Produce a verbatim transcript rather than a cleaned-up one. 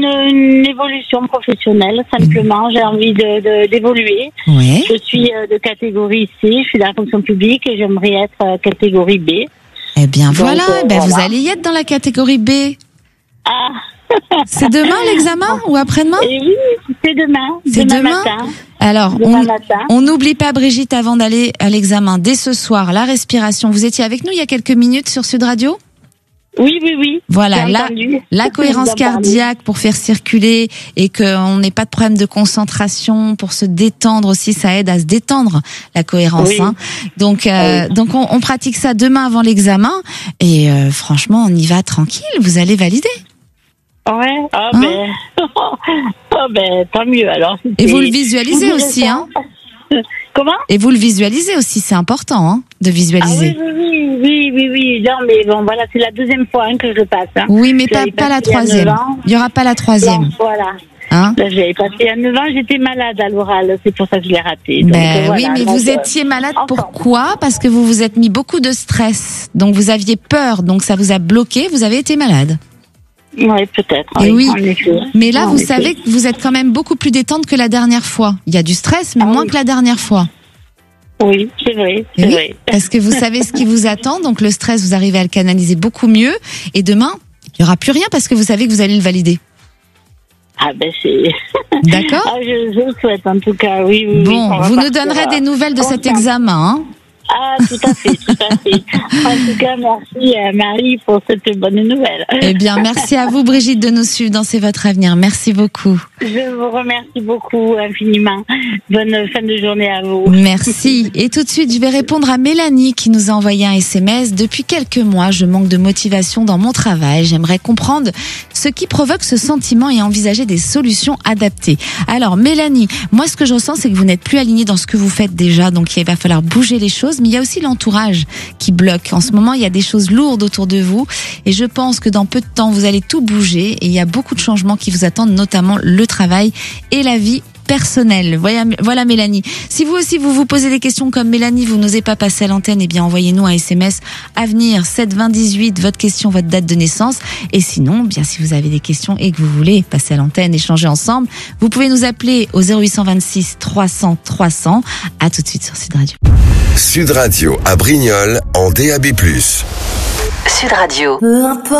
une, une évolution professionnelle, simplement. J'ai envie de, de, d'évoluer. Ouais. Je suis de catégorie C, je suis dans la fonction publique et j'aimerais être catégorie B. Eh bien, Donc, voilà, euh, ben, voilà. vous allez y être dans la catégorie B. Ah. C'est demain l'examen ou après-demain? Et oui, c'est demain. C'est demain, demain matin. Alors, Demain on matin. on n'oublie pas, Brigitte, avant d'aller à l'examen, dès ce soir, la respiration. Vous étiez avec nous il y a quelques minutes sur Sud Radio? Oui, oui, oui. Voilà, J'ai la, entendu. la cohérence J'ai entendu. cardiaque pour faire circuler et qu'on n'ait pas de problème de concentration, pour se détendre aussi, ça aide à se détendre, la cohérence. Oui. Hein. Donc, euh, Oui. donc on, on pratique ça demain avant l'examen et euh, franchement, on y va tranquille, vous allez valider. Ouais, ah Hein ben, ah ben, tant mieux alors. Et vous le visualisez aussi, hein. Comment? Et vous le visualisez aussi, c'est important, hein, de Ah visualiser. oui, oui, oui, oui, oui, oui. Non, mais bon, voilà, c'est la deuxième fois hein, que je le passe. Hein. Oui, mais Je pas, l'avais pas la passé il y a troisième. neuf ans. Il n'y aura pas la troisième. Non, voilà. Hein? Là, j'avais passé il y a neuf ans, j'étais malade à l'oral, c'est pour ça que je l'ai raté. Donc, Ben euh, voilà, oui, mais donc, vous euh, étiez malade. enfin. Pourquoi? Parce que vous vous êtes mis beaucoup de stress. Donc vous aviez peur, donc ça vous a bloqué. Vous avez été malade. Oui, peut-être. Et oui. En effet. Mais là, En vous effet. savez que vous êtes quand même beaucoup plus détente que la dernière fois. Il y a du stress, mais Ah moins oui. que la dernière fois. Oui, c'est vrai, Et c'est oui, vrai. parce que vous savez ce qui vous attend. Donc le stress, vous arrivez à le canaliser beaucoup mieux. Et demain, il y aura plus rien parce que vous savez que vous allez le valider. Ah ben c'est. D'accord? Ah, je, je le souhaite en tout cas, oui, oui. oui, Bon, qu'on va vous nous partir, donnerez euh, des nouvelles de cet content. examen, hein? Ah, tout à fait, tout à fait. En tout cas, merci euh, Marie pour cette bonne nouvelle. Eh bien, merci à vous, Brigitte, de nous suivre dans C'est votre avenir. Merci beaucoup. Je vous remercie beaucoup infiniment. Bonne fin de journée à vous. Merci. Et tout de suite, je vais répondre à Mélanie qui nous a envoyé un S M S. Depuis quelques mois, je manque de motivation dans mon travail. J'aimerais comprendre ce qui provoque ce sentiment et envisager des solutions adaptées. Alors, Mélanie, moi, ce que je ressens, c'est que vous n'êtes plus alignée dans ce que vous faites déjà. Donc, il va falloir bouger les choses. Mais il y a aussi l'entourage qui bloque. En ce moment, il y a des choses lourdes autour de vous. Et je pense que dans peu de temps, vous allez tout bouger. Et il y a beaucoup de changements qui vous attendent, notamment le travail et la vie personnelle. Voilà, voilà Mélanie. Si vous aussi vous vous posez des questions comme Mélanie, vous n'osez pas passer à l'antenne, eh bien envoyez-nous un S M S Avenir sept vingt dix-huit, votre question, votre date de naissance. Et sinon, bien si vous avez des questions et que vous voulez passer à l'antenne, échanger ensemble, vous pouvez nous appeler au zéro huit vingt-six trois cents trois cents. À tout de suite sur Sud Radio. Sud Radio à Brignoles en D A B plus. Sud Radio. Peu importe.